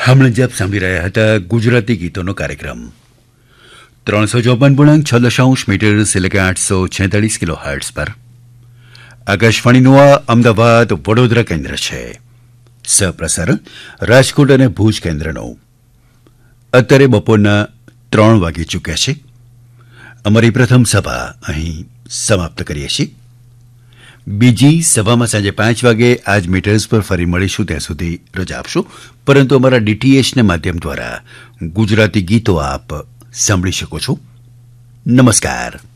હમણાં જ આપ સાંભળી રહ્યા હતા ગુજરાતી ગીતોનો કાર્યક્રમ 354.6 મીટર્સ એટલે કે 846 કિલો હર્ટ્ઝ પર આકાશવાણીનું આ અમદાવાદ વડોદરા કેન્દ્ર છે. સહપ્રસારણ રાજકોટ અને ભુજ કેન્દ્રનું. અત્યારે બપોરના 3 વાગી ચૂક્યા છે. અમારી પ્રથમ સભા અહીં સમાપ્ત કરીએ છીએ. બીજી સભામાં સાંજે 5 વાગે આજ મીટર્સ પર ફરી મળીશું. ત્યાં સુધી રજા આપશો, પરંતુ અમારા ડીટીએચના માધ્યમ દ્વારા ગુજરાતી ગીતો આપ સાંભળી શકો છો. નમસ્કાર.